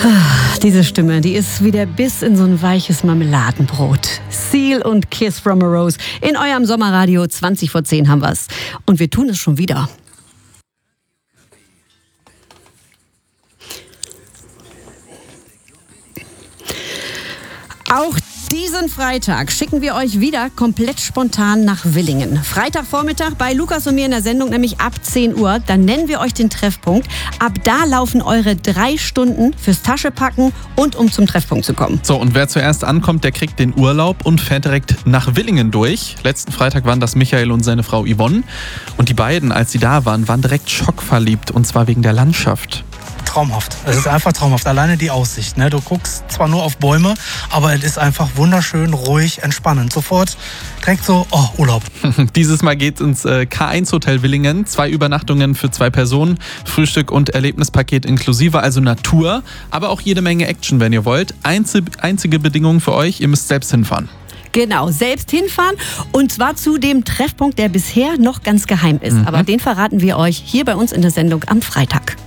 Diese Stimme, die ist wie der Biss in so ein weiches Marmeladenbrot. Seal und Kiss from a Rose. In eurem Sommerradio 20 vor 10 haben wir's. Und wir tun es schon wieder. Auch diesen Freitag schicken wir euch wieder komplett spontan nach Willingen. Freitagvormittag bei Lukas und mir in der Sendung, nämlich ab 10 Uhr. Dann nennen wir euch den Treffpunkt. Ab da laufen eure 3 Stunden fürs Taschepacken und um zum Treffpunkt zu kommen. So, und wer zuerst ankommt, der kriegt den Urlaub und fährt direkt nach Willingen durch. Letzten Freitag waren das Michael und seine Frau Yvonne. Und die beiden, als sie da waren direkt schockverliebt. Und zwar wegen der Landschaft. Traumhaft. Es ist einfach traumhaft. Alleine die Aussicht. Ne? Du guckst zwar nur auf Bäume, aber es ist einfach wunderschön, ruhig, entspannend. Sofort direkt so, Urlaub. Dieses Mal geht's ins K1 Hotel Willingen. 2 Übernachtungen für 2 Personen. Frühstück und Erlebnispaket inklusive, also Natur. Aber auch jede Menge Action, wenn ihr wollt. Einzige Bedingung für euch, ihr müsst selbst hinfahren. Genau, selbst hinfahren und zwar zu dem Treffpunkt, der bisher noch ganz geheim ist. Aber den verraten wir euch hier bei uns in der Sendung am Freitag.